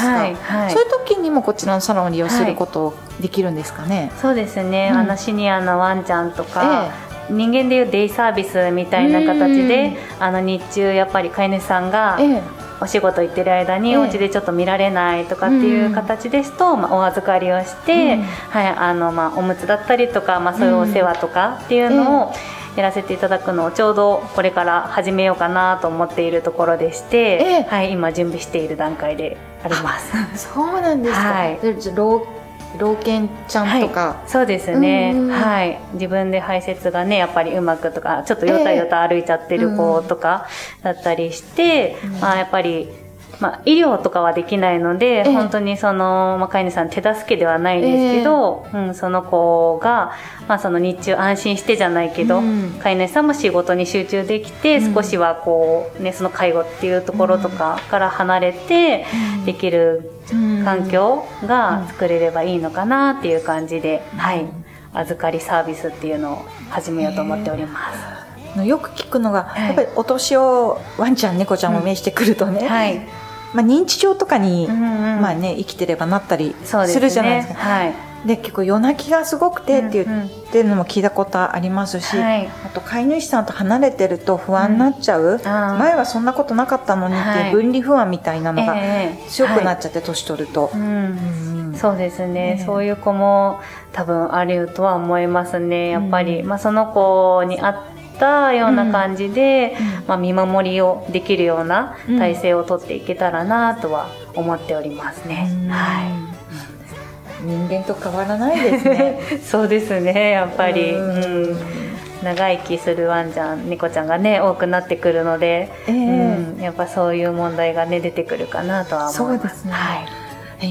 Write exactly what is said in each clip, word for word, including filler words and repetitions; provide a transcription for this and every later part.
はいはい、そういう時にもこちらのサロンを利用することできるんですかね。 はい、そうですね、うん、あのシニアのワンちゃんとか、えー、人間でいうデイサービスみたいな形で、あの日中やっぱり飼い主さんが、えーお仕事行ってる間にお家でちょっと見られないとかっていう形ですと、うんまあ、お預かりをして、うんはいあのまあ、おむつだったりとか、まあ、そういうお世話とかっていうのをやらせていただくのをちょうどこれから始めようかなと思っているところでして、はい、今準備している段階であります。 そうなんですか、はい老犬ちゃんとか、 はい、そうですね、はい、自分で排泄がねやっぱりうまくとかちょっとよたよた歩いちゃってる子とかだったりして、えーまあ、やっぱり、まあ、医療とかはできないので、えー、本当にその、まあ、飼い主さん手助けではないんですけど、えーうん、その子が、まあ、その日中安心してじゃないけど、うん、飼い主さんも仕事に集中できて、うん、少しはこう、ね、その介護っていうところとかから離れてできる環境が作れればいいのかなっていう感じで、うんはい、預かりサービスっていうのを始めようと思っております。 よく聞くのが、はい、やっぱりお年をワンちゃん猫ちゃんも召してくるとね、うんはいまあ、認知症とかに、うんうんまあね、生きてればなったりするじゃないですか。そうですね、はいで結構夜泣きがすごくてって言ってるのも聞いたことありますし、うんうんはい、あと飼い主さんと離れてると不安になっちゃう、うん、前はそんなことなかったのにっていう分離不安みたいなのが強くなっちゃって、はい、年取ると、うんうん、そうですね、えー、そういう子も多分あるとは思いますねやっぱり、うんまあ、その子に合ったような感じで、うんまあ、見守りをできるような体制をとっていけたらなとは思っておりますね、うんはい人間と変わらないですねそうですねやっぱり、うん、長生きするワンちゃん猫ちゃんがね多くなってくるので、えーうん、やっぱそういう問題がね出てくるかなとは思います。 そうですね、はい、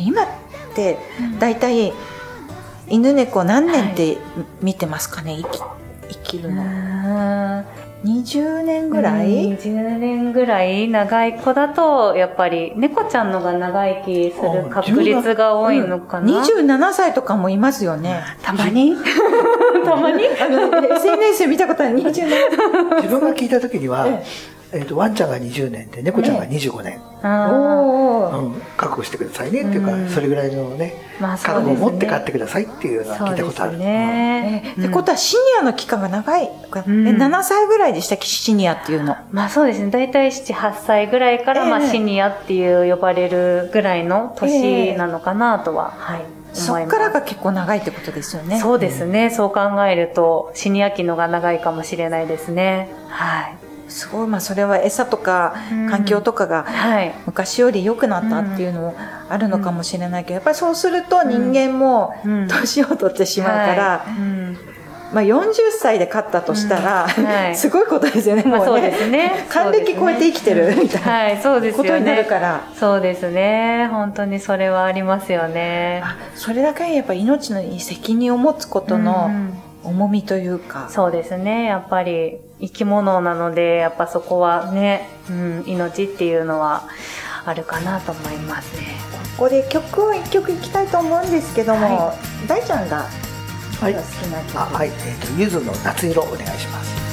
今ってだいたい犬猫何年って見てますかね、生き、生きるのにじゅうねんぐらい、 にじゅうねんぐらい長い子だとやっぱり猫ちゃんのが長生きする確率が多いのかな、 うん、にじゅうななさいとかもいますよねたまにたまにあの エスエヌエス で見たことはにじゅうなな自分が聞いた時には、えええー、とワンちゃんがにじゅうねんで猫ちゃんがにじゅうごねん、ねおうん、覚悟してくださいねっていうか、うん、それぐらいのね、まあ、覚悟を持って飼ってくださいっていうのは聞いたことある。そうですね、 うん、ってことはシニアの期間が長い、うん、えななさいぐらいでしたっけシニアっていうの。 まあそうですね大体ななはっさいぐらいから、まあ、シニアっていう呼ばれるぐらいの年なのかなとは、えー、はいそっからが結構長いってことですよね。 そうですね、うん、そう考えるとシニア期のが長いかもしれないですね。はいすごい、まあ、それは餌とか環境とかが昔より良くなったっていうのもあるのかもしれないけど、やっぱりそうすると人間も年を取ってしまうから、まあ、よんじゅっさいで飼ったとしたら、うんはい、すごいことですよね、もうね、まあ、そうですね還暦超えて生きてるみたいなことになるから、 そうですね本当にそれはありますよね。 あそれだけやっぱ命の責任を持つことの重みというか、 うん、そうですねやっぱり生き物なのでやっぱそこはね、うん、命っていうのはあるかなと思いますね。 ここで曲をいっきょくいきたいと思うんですけども、はい、大ちゃんが好きな曲、 はい、あはい、えーと、ゆずの夏色お願いします。